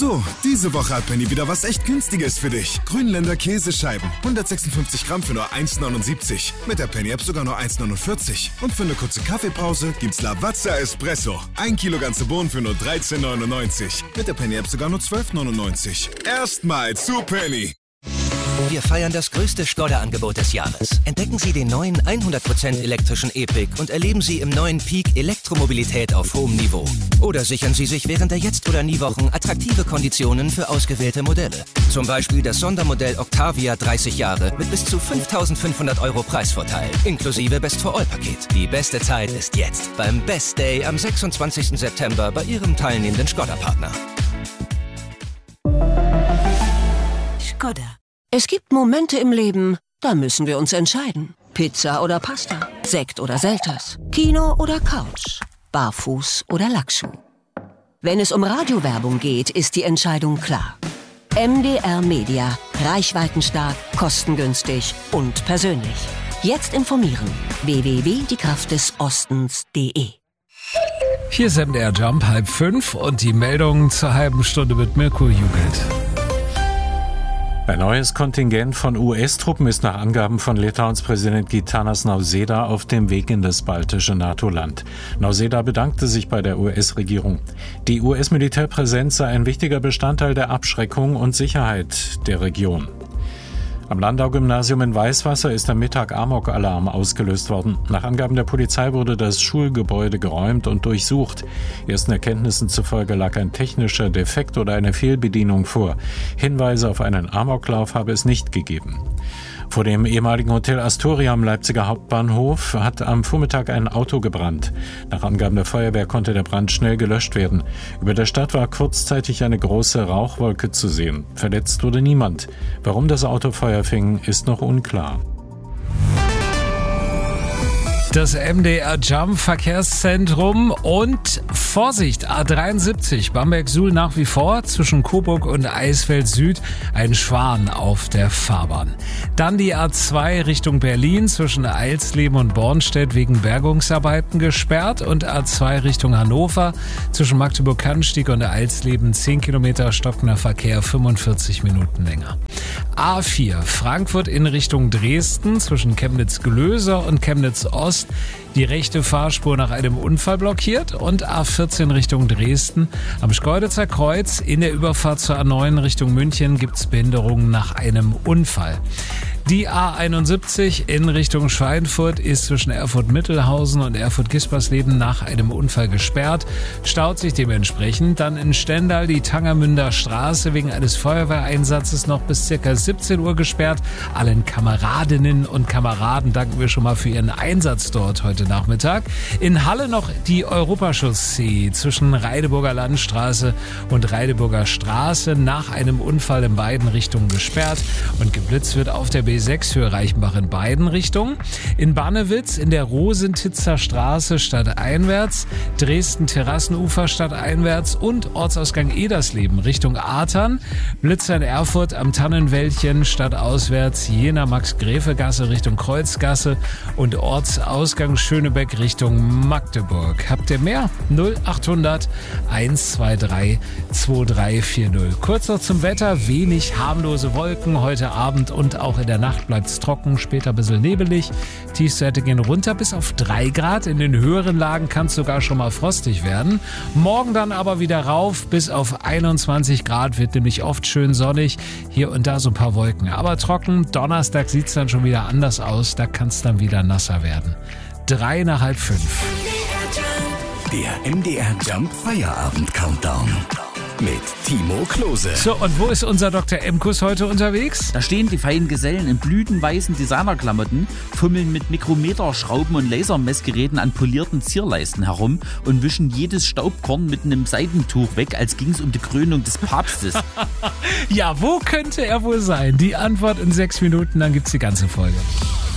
So, diese Woche hat Penny wieder was echt Günstiges für dich. Grünländer Käsescheiben, 156 Gramm für nur 1,79. Mit der Penny-App sogar nur 1,49. Und für eine kurze Kaffeepause gibt's Lavazza Espresso. 1 Kilo ganze Bohnen für nur 13,99. Mit der Penny-App sogar nur 12,99. Erstmal zu Penny. Wir feiern das größte Skoda-Angebot des Jahres. Entdecken Sie den neuen 100% elektrischen E-Pick und erleben Sie im neuen Peak Elektromobilität auf hohem Niveau. Oder sichern Sie sich während der Jetzt- oder Nie-Wochen attraktive Konditionen für ausgewählte Modelle. Zum Beispiel das Sondermodell Octavia 30 Jahre mit bis zu 5.500 € Preisvorteil, inklusive Best-for-All-Paket. Die beste Zeit ist jetzt beim Best Day am 26. September bei Ihrem teilnehmenden Skoda-Partner. Skoda. Es gibt Momente im Leben, da müssen wir uns entscheiden. Pizza oder Pasta, Sekt oder Selters, Kino oder Couch, Barfuß oder Lackschuh. Wenn es um Radiowerbung geht, ist die Entscheidung klar. MDR Media. Reichweitenstark, kostengünstig und persönlich. Jetzt informieren. www.diekraftdesostens.de. Hier ist MDR Jump 4:30 und die Meldung zur halben Stunde mit Mirko Jugelt. Ein neues Kontingent von US-Truppen ist nach Angaben von Litauens Präsident Gitanas Nausėda auf dem Weg in das baltische NATO-Land. Nausėda bedankte sich bei der US-Regierung. Die US-Militärpräsenz sei ein wichtiger Bestandteil der Abschreckung und Sicherheit der Region. Am Landau-Gymnasium in Weißwasser ist am Mittag Amok-Alarm ausgelöst worden. Nach Angaben der Polizei wurde das Schulgebäude geräumt und durchsucht. Ersten Erkenntnissen zufolge lag ein technischer Defekt oder eine Fehlbedienung vor. Hinweise auf einen Amoklauf habe es nicht gegeben. Vor dem ehemaligen Hotel Astoria am Leipziger Hauptbahnhof hat am Vormittag ein Auto gebrannt. Nach Angaben der Feuerwehr konnte der Brand schnell gelöscht werden. Über der Stadt war kurzzeitig eine große Rauchwolke zu sehen. Verletzt wurde niemand. Warum das Auto Feuer fing, ist noch unklar. Das MDR Jump Verkehrszentrum und Vorsicht, A73, Bamberg-Suhl nach wie vor, zwischen Coburg und Eisfeld Süd ein Schwan auf der Fahrbahn. Dann die A2 Richtung Berlin zwischen Eilsleben und Bornstedt wegen Bergungsarbeiten gesperrt und A2 Richtung Hannover zwischen Magdeburg-Cannstatt und Eilsleben 10 Kilometer stockender Verkehr, 45 Minuten länger. A4 Frankfurt in Richtung Dresden zwischen Chemnitz-Glöser und Chemnitz-Ost die rechte Fahrspur nach einem Unfall blockiert und A14 Richtung Dresden. Am Schkeuditzer Kreuz in der Überfahrt zur A9 Richtung München gibt es Behinderungen nach einem Unfall. Die A71 in Richtung Schweinfurt ist zwischen Erfurt-Mittelhausen und Erfurt-Gispersleben nach einem Unfall gesperrt, staut sich dementsprechend. Dann in Stendal die Tangermünder Straße wegen eines Feuerwehreinsatzes noch bis ca. 17 Uhr gesperrt. Allen Kameradinnen und Kameraden danken wir schon mal für ihren Einsatz dort heute Nachmittag. In Halle noch die Europachaussee zwischen Reideburger Landstraße und Reideburger Straße nach einem Unfall in beiden Richtungen gesperrt und geblitzt wird auf der B6 für Reichenbach in beiden Richtungen. In Bannewitz in der Rosentitzer Straße stadteinwärts, Dresden-Terrassenufer stadteinwärts und Ortsausgang Edersleben Richtung Atern, Blitzer in Erfurt am Tannenwäldchen stadtauswärts, Jena Max-Gräfe-Gasse Richtung Kreuzgasse und Ortsausgang Schönebeck Richtung Magdeburg. Habt ihr mehr? 0800 123 2340. Kurz noch zum Wetter, wenig harmlose Wolken heute Abend und auch in der Nacht bleibt es trocken, später ein bisschen nebelig. Tiefstwerte gehen runter bis auf 3 Grad. In den höheren Lagen kann es sogar schon mal frostig werden. Morgen dann aber wieder rauf bis auf 21 Grad, wird nämlich oft schön sonnig. Hier und da so ein paar Wolken, aber trocken. Donnerstag sieht es dann schon wieder anders aus, da kann es dann wieder nasser werden. 3 nach halb 5. Der MDR Jump Feierabend Countdown mit Timo Klose. So, und wo ist unser Dr. Emkus heute unterwegs? Da stehen die feinen Gesellen in blütenweißen Designerklamotten, fummeln mit Mikrometerschrauben und Lasermessgeräten an polierten Zierleisten herum und wischen jedes Staubkorn mit einem Seidentuch weg, als ging es um die Krönung des Papstes. Ja, wo könnte er wohl sein? Die Antwort in 6 Minuten, dann gibt's die ganze Folge.